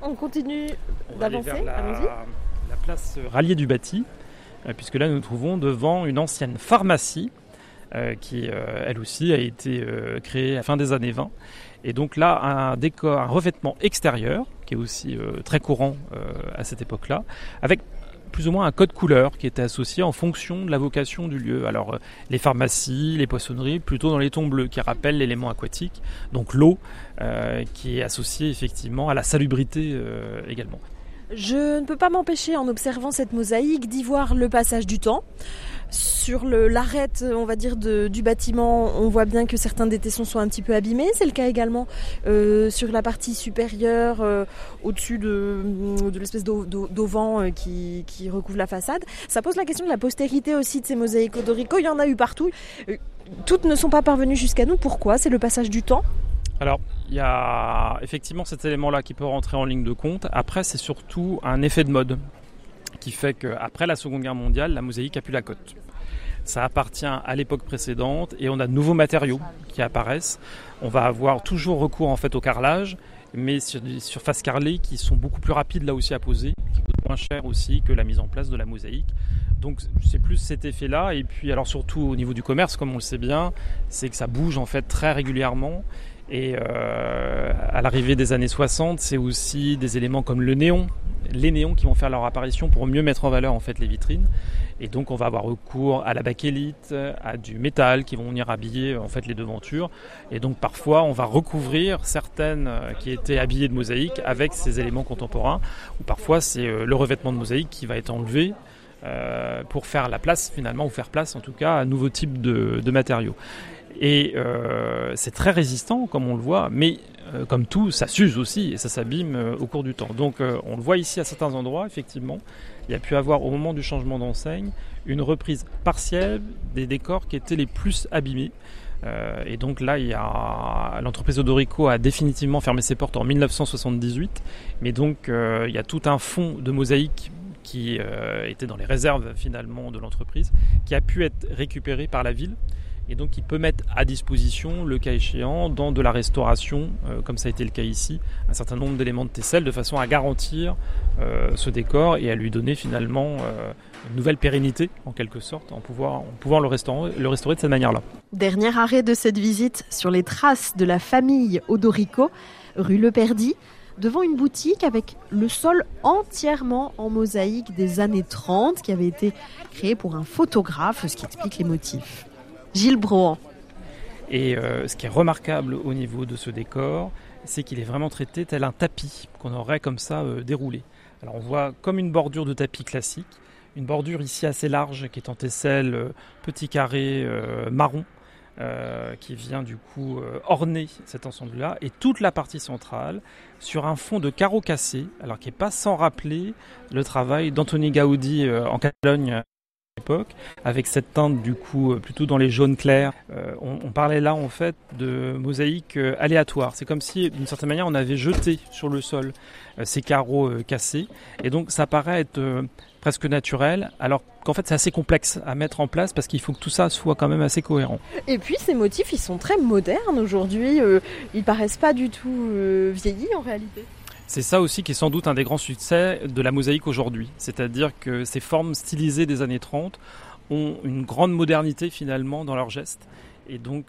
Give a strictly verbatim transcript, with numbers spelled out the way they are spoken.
On continue On va aller d'avancer, vers la, allons-y. la place Rallier du Bâti, euh, puisque là nous nous trouvons devant une ancienne pharmacie euh, qui, euh, elle aussi, a été euh, créée à la fin des années vingt. Et donc là, un décor, un revêtement extérieur, qui est aussi euh, très courant euh, à cette époque-là, avec plus ou moins un code couleur qui était associé en fonction de la vocation du lieu. Alors euh, les pharmacies, les poissonneries, plutôt dans les tons bleus qui rappellent l'élément aquatique, donc l'eau euh, qui est associée effectivement à la salubrité euh, également. Je ne peux pas m'empêcher, en observant cette mosaïque, d'y voir le passage du temps. Sur le, l'arête, on va dire, de, du bâtiment, on voit bien que certains des tessons sont un petit peu abîmés. C'est le cas également euh, sur la partie supérieure, euh, au-dessus de, de l'espèce d'au, d'au, d'auvent euh, qui, qui recouvre la façade. Ça pose la question de la postérité aussi de ces mosaïques Odorico. Il y en a eu partout. Euh, toutes ne sont pas parvenues jusqu'à nous. Pourquoi ? C'est le passage du temps ? Alors, il y a effectivement cet élément-là qui peut rentrer en ligne de compte. Après, c'est surtout un effet de mode qui fait qu'après la Seconde Guerre mondiale, la mosaïque a plus la cote. Ça appartient à l'époque précédente et on a de nouveaux matériaux qui apparaissent. On va avoir toujours recours en fait au carrelage, mais sur des surfaces carrelées qui sont beaucoup plus rapides là aussi à poser, qui coûtent moins cher aussi que la mise en place de la mosaïque. Donc c'est plus cet effet-là. Et puis alors surtout au niveau du commerce, comme on le sait bien, c'est que ça bouge en fait très régulièrement. Et euh, à l'arrivée des années soixante, c'est aussi des éléments comme le néon, les néons qui vont faire leur apparition pour mieux mettre en valeur en fait les vitrines. Et donc on va avoir recours à la bakélite, à du métal qui vont venir habiller en fait les devantures. Et donc parfois on va recouvrir certaines qui étaient habillées de mosaïque avec ces éléments contemporains. Ou parfois c'est le revêtement de mosaïque qui va être enlevé euh, pour faire la place finalement, ou faire place en tout cas à un nouveau type de, de matériaux. Et euh, c'est très résistant comme on le voit, mais euh, comme tout, ça s'use aussi et ça s'abîme euh, au cours du temps. Donc euh, on le voit ici à certains endroits, effectivement. Il y a pu avoir au moment du changement d'enseigne une reprise partielle des décors qui étaient les plus abîmés. Euh, et donc là, il y a, l'entreprise Odorico a définitivement fermé ses portes en dix-neuf cent soixante-dix-huit. Mais donc euh, il y a tout un fonds de mosaïque qui euh, était dans les réserves finalement de l'entreprise, qui a pu être récupéré par la ville. Et donc il peut mettre à disposition, le cas échéant, dans de la restauration, euh, comme ça a été le cas ici, un certain nombre d'éléments de tesselle, de façon à garantir euh, ce décor et à lui donner finalement euh, une nouvelle pérennité, en quelque sorte, en pouvant, en pouvant le, restaurer, le restaurer de cette manière-là. Dernier arrêt de cette visite sur les traces de la famille Odorico, rue Le Perdi, devant une boutique avec le sol entièrement en mosaïque des années trente, qui avait été créé pour un photographe, ce qui explique les motifs. Gilles Brohan. Et euh, ce qui est remarquable au niveau de ce décor, c'est qu'il est vraiment traité tel un tapis qu'on aurait comme ça euh, déroulé. Alors on voit comme une bordure de tapis classique, une bordure ici assez large qui est en tesselle euh, petit carré euh, marron, euh, qui vient du coup euh, orner cet ensemble-là, et toute la partie centrale sur un fond de carreaux cassés, alors qui n'est pas sans rappeler le travail d'Antoni Gaudi euh, en Catalogne, époque, avec cette teinte du coup plutôt dans les jaunes clairs. Euh, on, on parlait là en fait de mosaïque euh, aléatoire. C'est comme si d'une certaine manière on avait jeté sur le sol euh, ces carreaux euh, cassés, et donc ça paraît être euh, presque naturel, alors qu'en fait c'est assez complexe à mettre en place parce qu'il faut que tout ça soit quand même assez cohérent. Et puis ces motifs ils sont très modernes aujourd'hui, euh, ils paraissent pas du tout euh, vieillis en réalité. C'est ça aussi qui est sans doute un des grands succès de la mosaïque aujourd'hui. C'est-à-dire que ces formes stylisées des années trente ont une grande modernité finalement dans leurs gestes. Et donc